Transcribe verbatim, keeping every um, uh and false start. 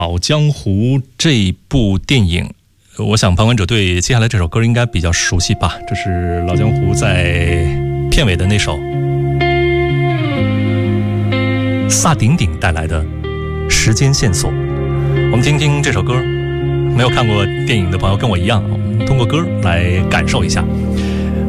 老江湖这部电影，我想旁观者对接下来这首歌应该比较熟悉吧，这是老江湖在片尾的那首萨顶顶带来的时间线索。我们听听这首歌，没有看过电影的朋友跟我一样，我们通过歌来感受一下。